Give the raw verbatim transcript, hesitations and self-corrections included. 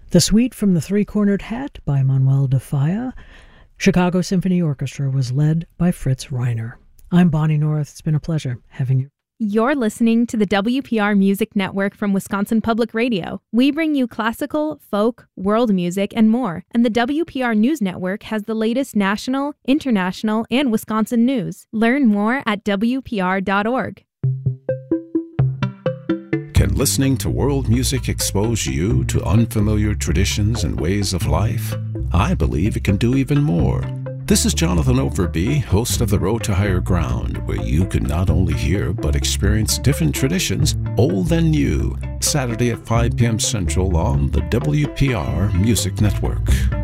The Suite from the Three-Cornered Hat by Manuel de Falla. Chicago Symphony Orchestra was led by Fritz Reiner. I'm Bonnie North. It's been a pleasure having you. You're listening to the W P R Music Network from Wisconsin Public Radio. We bring you classical, folk, world music, and more. And the W P R News Network has the latest national, international, and Wisconsin news. Learn more at W P R dot org. Can listening to world music expose you to unfamiliar traditions and ways of life? I believe it can do even more. This is Jonathan Overby, host of The Road to Higher Ground, where you can not only hear but experience different traditions, old and new, Saturday at five p.m. Central on the W P R Music Network.